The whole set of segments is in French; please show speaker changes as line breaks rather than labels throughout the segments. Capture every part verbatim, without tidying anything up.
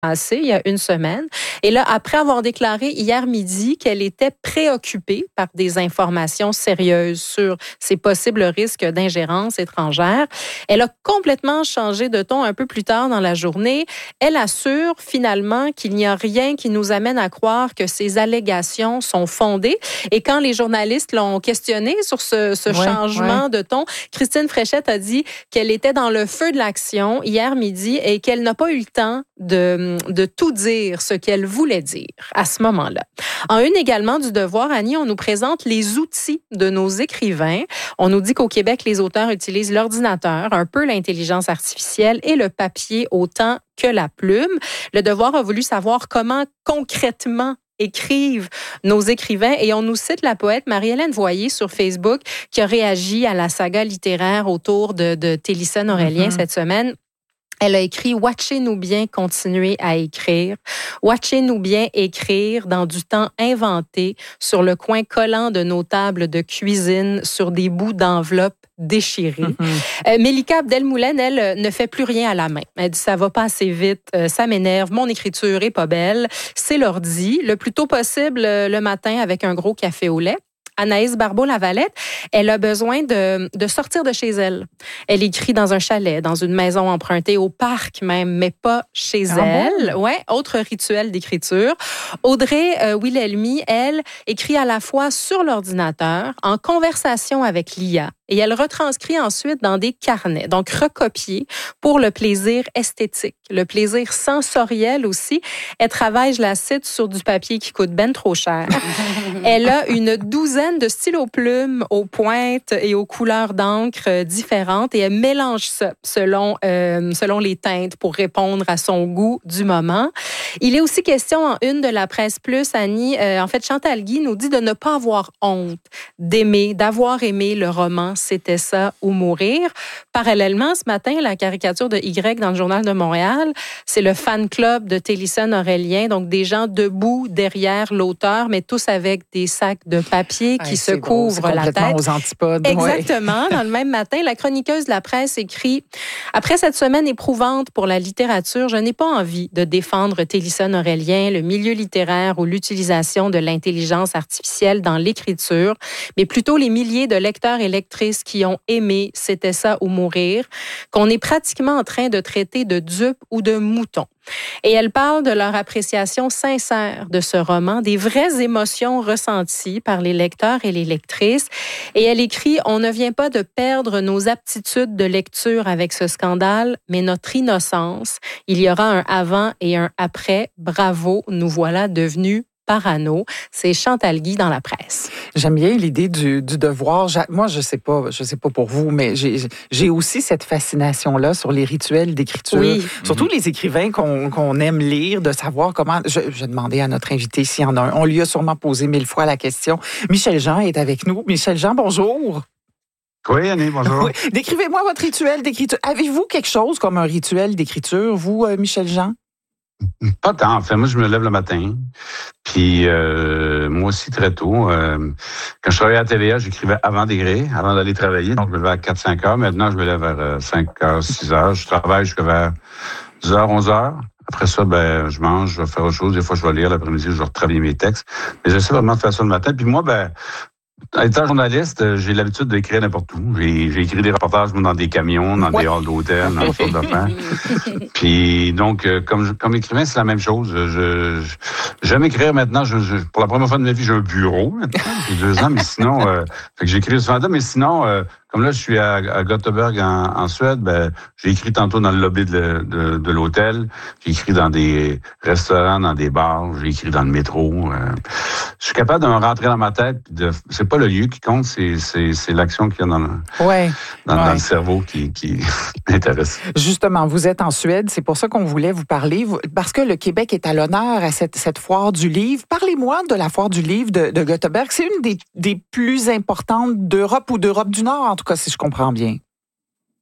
passé, il y a une semaine. Et là, après avoir déclaré hier midi qu'elle était préoccupée par des informations sérieuses sur ces possibles risques d'ingérence étrangère, elle a complètement changé de ton un peu plus tard dans la journée. Elle assure finalement qu'il n'y a rien qui nous amène à croire que ces allégations sont fondées. Et quand les journalistes l'ont questionnée sur ce, ce ouais, changement ouais. de ton, Christine Fréchette a dit qu'elle était dans le feu de l'action hier midi et qu'elle n'a pas eu le temps de de tout dire ce qu'elle voulait dire à ce moment-là. En une également du Devoir, Annie, on nous présente les outils de nos écrivains. On nous dit qu'au Québec, les auteurs utilisent l'ordinateur, un peu l'intelligence artificielle et le papier autant que la plume. Le Devoir a voulu savoir comment concrètement écrivent nos écrivains. Et on nous cite la poète Marie-Hélène Voyer sur Facebook qui a réagi à la saga littéraire autour de, de Télissane Aurélien mm-hmm. cette semaine. Elle a écrit « Watchez-nous bien continuer à écrire. Watchez-nous bien écrire dans du temps inventé sur le coin collant de nos tables de cuisine sur des bouts d'enveloppe déchirés. Mm-hmm. Euh, Mélika Abdelmoulene, elle, ne fait plus rien à la main. Elle dit « Ça va pas assez vite, euh, ça m'énerve, mon écriture est pas belle. » C'est l'ordi, le plus tôt possible euh, le matin avec un gros café au lait. Anaïs Barbeau-Lavalette, elle a besoin de, de sortir de chez elle. Elle écrit dans un chalet, dans une maison empruntée, au parc même, mais pas chez ah elle. Bon? Ouais, autre rituel d'écriture. Audrey euh, Wilhelmy, elle, écrit à la fois sur l'ordinateur, en conversation avec l'I A, et elle retranscrit ensuite dans des carnets. Donc, recopier pour le plaisir esthétique, le plaisir sensoriel aussi. Elle travaille, je la cite, sur du papier qui coûte ben trop cher. Elle a une douzaine de stylos plumes aux pointes et aux couleurs d'encre différentes et elle mélange ça selon, euh, selon les teintes pour répondre à son goût du moment. Il est aussi question en une de la Presse Plus, Annie, euh, en fait, Chantal Guy nous dit de ne pas avoir honte d'aimer, d'avoir aimé le roman « C'était ça ou mourir ». Parallèlement, ce matin, la caricature de Y dans le Journal de Montréal, c'est le fan club de Télissane Aurélien, donc des gens debout derrière l'auteur, mais tous avec des sacs de papier qui hey, se couvrent beau, la tête.
Aux antipodes.
Exactement.
Ouais.
Dans le même matin, la chroniqueuse de la presse écrit « Après cette semaine éprouvante pour la littérature, je n'ai pas envie de défendre Télissane Aurélien, le milieu littéraire ou l'utilisation de l'intelligence artificielle dans l'écriture, mais plutôt les milliers de lecteurs et lectrices qui ont aimé « C'était ça ou mourir », qu'on est pratiquement en train de traiter de dupes ou de moutons. Et elle parle de leur appréciation sincère de ce roman, des vraies émotions ressenties par les lecteurs et les lectrices. Et elle écrit « On ne vient pas de perdre nos aptitudes de lecture avec ce scandale, mais notre innocence. Il y aura un avant et un après. Bravo, nous voilà devenus parano ». C'est Chantal Guy dans la presse.
J'aime bien l'idée du, du devoir. Moi, je sais pas, je sais pas pour vous, mais j'ai, j'ai aussi cette fascination-là sur les rituels d'écriture.
Oui.
Surtout mm-hmm. les écrivains qu'on, qu'on aime lire, de savoir comment... Je, je demandais à notre invité s'il y en a un. On lui a sûrement posé mille fois la question. Michel Jean est avec nous. Michel Jean, bonjour.
Oui, Annie, bonjour. Oui.
Décrivez-moi votre rituel d'écriture. Avez-vous quelque chose comme un rituel d'écriture, vous, euh, Michel Jean?
Pas tant. En fait, moi, je me lève le matin. Puis, euh, moi aussi, très tôt. Euh, quand je travaillais à T V A, j'écrivais avant d'écrire, avant d'aller travailler. Donc, je me levais à quatre cinq heures. Maintenant, je me lève vers cinq heures, six heures. Je travaille jusqu'à vers dix heures, onze heures. Après ça, ben, je mange, je vais faire autre chose. Des fois, je vais lire l'après-midi, je vais retravailler mes textes. Mais j'essaie vraiment de faire ça le matin. Puis moi, ben, étant journaliste, j'ai l'habitude d'écrire n'importe où. J'ai, j'ai écrit des reportages dans des camions, dans ouais. des halls d'hôtel, dans toutes sortes d'affaires. Puis donc, comme comme écrivain, c'est la même chose. Je, je j'aime écrire maintenant. Je, je, pour la première fois de ma vie, j'ai un bureau maintenant. J'ai deux ans, mais sinon, euh, fait que j'écris souvent. Mais sinon, euh, comme là, je suis à, à Göteborg en, en Suède, ben, j'ai écrit tantôt dans le lobby de, de, de l'hôtel. J'ai écrit dans des restaurants, dans des bars. J'ai écrit dans le métro. Euh, je suis capable de me rentrer dans ma tête. De, c'est pas le lieu qui compte, c'est, c'est, c'est l'action qu'il y a dans le,
ouais,
dans,
ouais.
dans le cerveau qui, qui m'intéresse.
Justement, vous êtes en Suède, c'est pour ça qu'on voulait vous parler, parce que le Québec est à l'honneur à cette, cette foire du livre. Parlez-moi de la foire du livre de, de Göteborg. C'est une des, des plus importantes d'Europe ou d'Europe du Nord, en tout cas, si je comprends bien.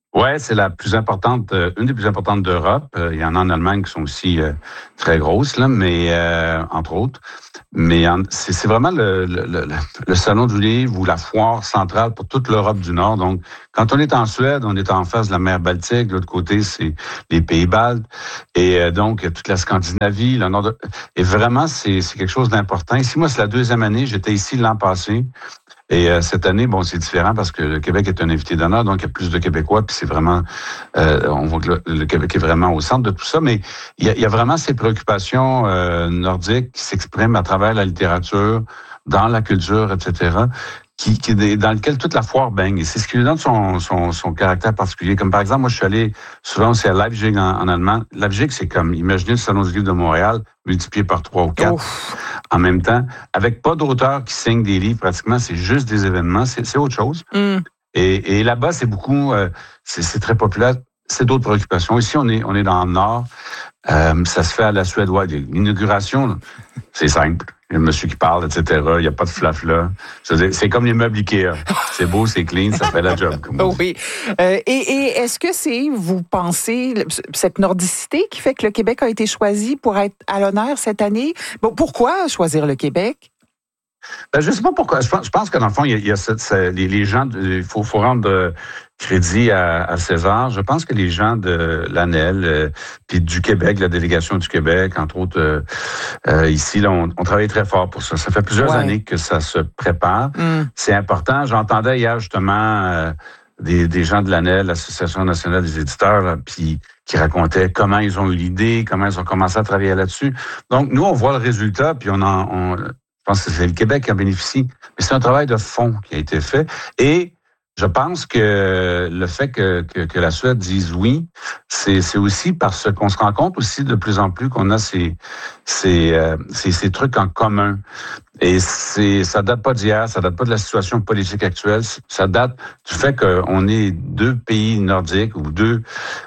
Ouais, c'est la plus importante, euh, une des plus importantes d'Europe. Euh, il y en a en Allemagne qui sont aussi euh, très grosses, là, mais euh, entre autres. Mais en, c'est, c'est vraiment le, le, le, le salon du livre ou la foire centrale pour toute l'Europe du Nord. Donc, quand on est en Suède, on est en face de la mer Baltique. De l'autre côté, c'est les pays baltes. Et euh, donc, toute la Scandinavie, le nord de... Et vraiment, c'est, c'est quelque chose d'important. Ici, moi, c'est la deuxième année. J'étais ici l'an passé. Et euh, cette année, bon, c'est différent parce que le Québec est un invité d'honneur, donc il y a plus de Québécois, puis c'est vraiment, euh, on voit que le, le Québec est vraiment au centre de tout ça, mais il y a, il y a vraiment ces préoccupations euh, nordiques qui s'expriment à travers la littérature, dans la culture, et cetera, qui, qui dans lequel toute la foire baigne. Et c'est ce qui lui donne son, son, son caractère particulier. Comme par exemple, moi, je suis allé souvent aussi à Leipzig en, en allemand. Leipzig, c'est comme, imaginez le Salon du livre de Montréal multiplié par trois ou quatre. Ouf. En même temps, avec pas d'auteurs qui signent des livres pratiquement, c'est juste des événements, c'est, c'est autre chose. Mm. Et, et là-bas, c'est beaucoup, euh, c'est, c'est très populaire. C'est d'autres préoccupations. Ici, on est, on est dans le Nord. Euh, ça se fait à la suédoise. L'inauguration, là, c'est simple. Il y a un monsieur qui parle, et cetera. Il n'y a pas de flafla. C'est comme les meubles Ikea. C'est beau, c'est clean, ça fait la job. Comme
oui. Euh, et, et est-ce que c'est, vous pensez, cette nordicité qui fait que le Québec a été choisi pour être à l'honneur cette année? Bon, pourquoi choisir le Québec?
Ben, je ne sais pas pourquoi. Je pense, je pense que dans le fond, il y a, il y a cette, cette, les, les gens, il faut, faut rendre euh, crédit à, à César. Je pense que les gens de l'A N E L, euh, puis du Québec, la délégation du Québec, entre autres, euh, euh, ici, là, on, on travaille très fort pour ça. Ça fait plusieurs ouais. années que ça se prépare. Mm. C'est important. J'entendais hier justement euh, des, des gens de l'A N E L, l'Association nationale des éditeurs, là, puis qui racontaient comment ils ont eu l'idée, comment ils ont commencé à travailler là-dessus. Donc, nous, on voit le résultat, puis on en... On, je pense que c'est le Québec qui en bénéficie. Mais c'est un travail de fond qui a été fait. Et je pense que le fait que, que, que la Suède dise oui, c'est, c'est aussi parce qu'on se rend compte aussi de plus en plus qu'on a ces, ces, euh, ces, ces trucs en commun. Et c'est, ça date pas d'hier, ça date pas de la situation politique actuelle, ça date du fait qu'on est deux pays nordiques ou deux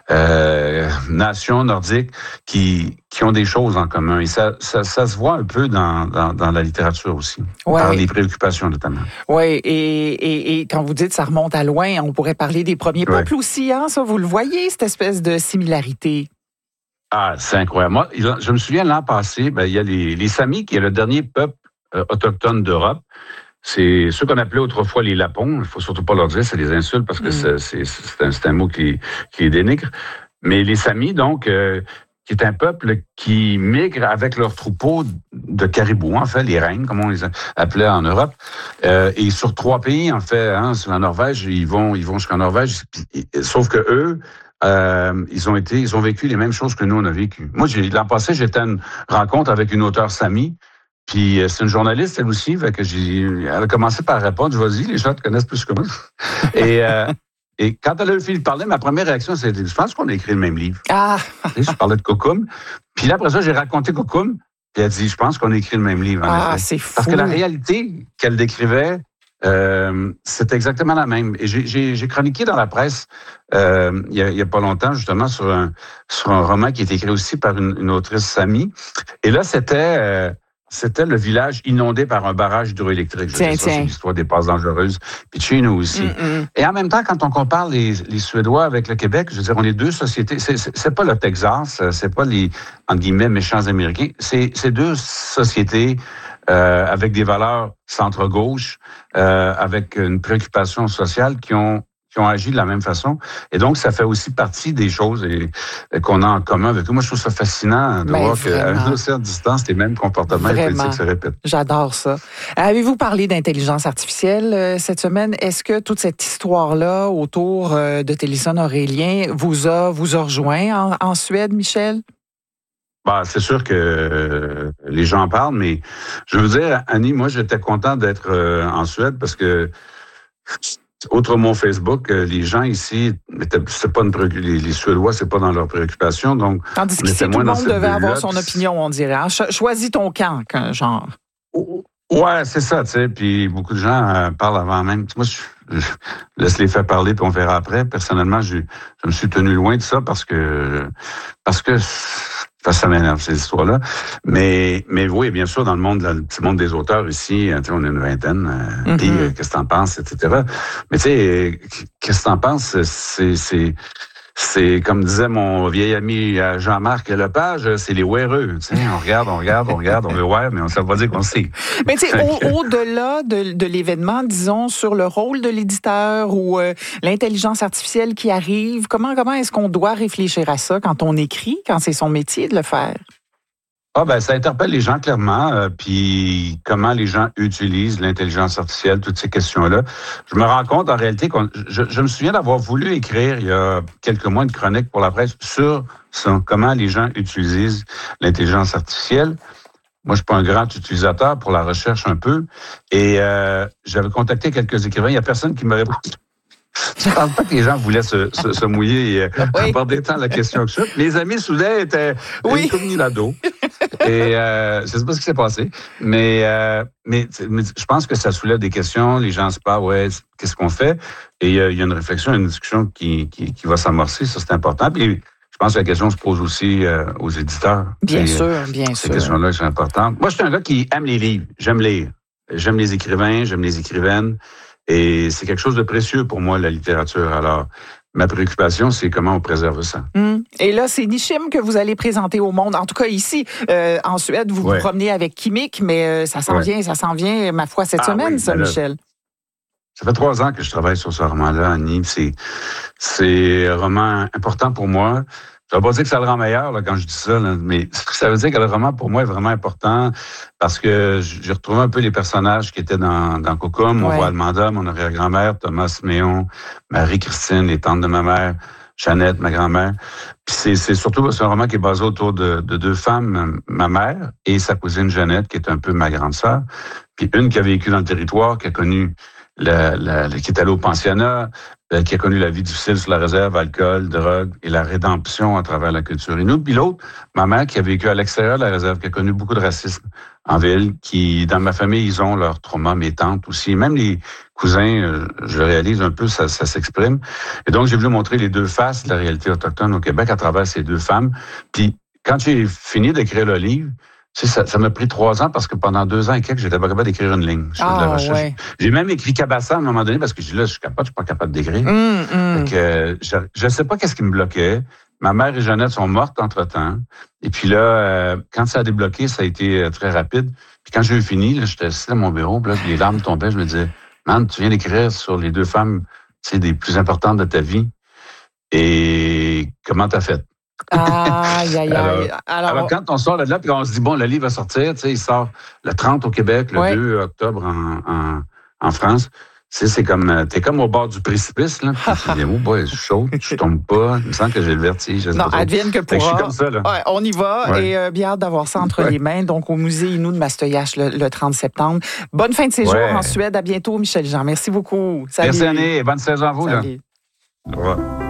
euh, nations nordiques qui qui ont des choses en commun. Et ça, ça, ça se voit un peu dans, dans, dans la littérature aussi, ouais. Par les préoccupations notamment.
Oui, et, et, et quand vous dites ça remonte à loin, on pourrait parler des premiers ouais. peuples aussi, hein, ça, vous le voyez, cette espèce de similarité.
Ah, c'est incroyable. Moi, je me souviens l'an passé, ben, il y a les, les Samis, qui est le dernier peuple euh, autochtone d'Europe. C'est ceux qu'on appelait autrefois les Lapons. Il faut surtout pas leur dire, c'est des insultes parce que mm. c'est, c'est, c'est, un, c'est un mot qui, qui les dénigre. Mais les Samis, donc, euh, qui est un peuple qui migre avec leurs troupeaux de caribous, en fait, les rennes, comme on les appelait en Europe. Euh, et sur trois pays, en fait, hein, sur la Norvège, ils vont, ils vont jusqu'en Norvège. Sauf que eux, Euh, ils ont été, ils ont vécu les mêmes choses que nous on a vécu. Moi, j'ai, l'an passé, j'étais à une rencontre avec une auteure Sami, puis euh, c'est une journaliste elle aussi, fait que j'ai, elle a commencé par répondre, vas-y, les gens te connaissent plus que moi. et euh, et quand elle a eu fini de parler, ma première réaction, c'était, je pense qu'on a écrit le même livre. Ah. Je parlais de Kokum, puis là après ça, j'ai raconté Kokum, puis elle a dit, je pense qu'on a écrit le même livre. En
ah,
effet.
C'est fou.
Parce que la réalité qu'elle décrivait. Euh, c'est exactement la même. Et j'ai, j'ai, j'ai chroniqué dans la presse euh, il y a, il y a pas longtemps justement sur un sur un roman qui est écrit aussi par une, une autrice Sami. Et là, c'était euh, c'était le village inondé par un barrage hydroélectrique. Je tiens, ça, tiens. C'est l'histoire des passes dangereuses. Puis chez nous aussi. Mm-mm. Et en même temps, quand on compare les, les Suédois avec le Québec, je veux dire, on est deux sociétés. C'est, c'est, c'est pas le Texas, c'est pas les entre guillemets méchants Américains. C'est, c'est deux sociétés. Euh, avec des valeurs centre-gauche, euh, avec une préoccupation sociale qui ont qui ont agi de la même façon. Et donc, ça fait aussi partie des choses et, et qu'on a en commun avec eux. Moi, je trouve ça fascinant de Mais voir qu'à une certaine distance, les mêmes comportements politiques se répètent.
J'adore ça. Avez-vous parlé d'intelligence artificielle euh, cette semaine? Est-ce que toute cette histoire-là autour euh, de Téléson Aurélien vous a, vous a rejoint en, en Suède, Michel?
Bah, c'est sûr que euh, les gens en parlent, mais je veux dire, Annie, moi, j'étais content d'être euh, en Suède parce que, outre mon Facebook, euh, les gens ici, c'est pas une les, les Suédois, c'est pas dans leurs préoccupations, donc.
Tandis que tout le monde devait avoir son opinion, on dirait. Hein? Cho- choisis ton camp, genre.
Ouais, c'est ça, tu sais. Puis beaucoup de gens euh, parlent avant même. Moi, je, je laisse les faire parler, puis on verra après. Personnellement, je, je me suis tenu loin de ça parce que parce que Enfin, ça m'énerve, ces histoires-là. Mais, mais oui, bien sûr, dans le monde, dans le petit monde des auteurs ici, on est une vingtaine. Euh, mm-hmm. Puis, euh, qu'est-ce que t'en penses, et cetera. Mais tu sais, qu'est-ce que t'en penses? C'est, c'est, c'est, comme disait mon vieil ami Jean-Marc Lepage, c'est les ouéreux. Tu sais, on regarde, on regarde, on regarde, on veut voir, mais on ne sait pas dire qu'on sait.
Mais tu sais, au, au-delà de, de l'événement, disons, sur le rôle de l'éditeur ou euh, l'intelligence artificielle qui arrive, comment, comment est-ce qu'on doit réfléchir à ça quand on écrit, quand c'est son métier de le faire?
Ah ben ça interpelle les gens clairement, euh, puis comment les gens utilisent l'intelligence artificielle, toutes ces questions-là. Je me rends compte en réalité qu'on, je, je me souviens d'avoir voulu écrire il y a quelques mois une chronique pour la presse sur ça, comment les gens utilisent l'intelligence artificielle. Moi, je suis pas un grand utilisateur pour la recherche un peu, et euh, j'avais contacté quelques écrivains. Il y a personne qui me répond. Je ne pense pas que les gens voulaient se, se, se mouiller et oui. aborder tant la question que ça. Mes amis soudain étaient oui. comme d'ado. Et euh, je ne sais pas ce qui s'est passé, mais, euh, mais, mais je pense que ça soulève des questions. Les gens se parlent, ouais, qu'est-ce qu'on fait? Et il y, y a une réflexion, une discussion qui, qui, qui va s'amorcer. Ça, c'est important. Puis je pense que la question se pose aussi euh, aux éditeurs.
Bien
et,
sûr, bien
ces
sûr.
Ces questions-là sont importantes. Moi, je suis un gars qui aime les livres. J'aime lire. J'aime les écrivains, j'aime les écrivaines. Et c'est quelque chose de précieux pour moi, la littérature. Alors, ma préoccupation, c'est comment on préserve ça.
Mmh. Et là, c'est Nishim que vous allez présenter au monde. En tout cas, ici, euh, en Suède, vous ouais. vous promenez avec Kimik, mais euh, ça s'en ouais. vient, ça s'en vient, ma foi, cette ah, semaine, oui, ça, là, Michel.
Ça fait trois ans que je travaille sur ce roman-là, Annie. C'est, c'est un roman important pour moi. Ça veut pas dire que ça le rend meilleur là, quand je dis ça, là, mais ça veut dire que le roman, pour moi, est vraiment important parce que j'ai retrouvé un peu les personnages qui étaient dans, dans Cocum. Mon ouais. voix Almanda, mon arrière-grand-mère, Thomas Méon, Marie-Christine, les tantes de ma mère, Jeannette, ma grand-mère. Puis c'est, c'est surtout c'est un roman qui est basé autour de, de deux femmes, ma mère et sa cousine Jeannette, qui est un peu ma grande sœur. Puis une qui a vécu dans le territoire, qui a connu La, la, la, qui est allé au pensionnat, euh, qui a connu la vie difficile sur la réserve, alcool, drogue et la rédemption à travers la culture inuit. Puis l'autre, ma mère, qui a vécu à l'extérieur de la réserve, qui a connu beaucoup de racisme en ville, qui, dans ma famille, ils ont leur trauma, mes tantes aussi. Même les cousins, euh, je réalise un peu, ça, ça s'exprime. Et donc, j'ai voulu montrer les deux faces de la réalité autochtone au Québec à travers ces deux femmes. Puis, quand j'ai fini d'écrire le livre, tu sais, ça, ça m'a pris trois ans parce que pendant deux ans et quelques, j'étais pas capable d'écrire une ligne. Je fais
ah,
de la recherche.
Ouais.
J'ai même écrit Cabassa à un moment donné parce que je dis là, je suis capable, je suis pas capable d'écrire.
Mm, mm.
Fait que, je, je sais pas qu'est-ce qui me bloquait. Ma mère et Jeannette sont mortes entre-temps. Et puis là, euh, quand ça a débloqué, ça a été très rapide. Puis quand j'ai eu fini, là, j'étais assis dans mon bureau, puis là, les larmes tombaient. Je me disais, man, tu viens d'écrire sur les deux femmes, tu sais, des plus importantes de ta vie. Et comment t'as fait?
Aïe, aïe, aïe.
Alors, alors, alors, quand on sort de là, puis on se dit, bon, le livre va sortir, tu sais, il sort le trente au Québec, le ouais. deux octobre en, en, en France. Tu sais, c'est comme, t'es comme au bord du précipice, là. Puis tu dis, oh, boy, je suis chaud, je tombe pas. Il me semble que j'ai le vertige.
Non, advienne que pourra.
Je suis comme ça, là.
Ouais, on y va. Ouais. Et euh, bien hâte d'avoir ça entre ouais. les mains. Donc, au musée Innu de Mastoyache le, le trente septembre. Bonne fin de séjour ouais. en Suède. À bientôt, Michel Jean. Merci beaucoup. Salut.
Merci, Annie. Et bonne saison à vous,
Salut.
là. Au revoir.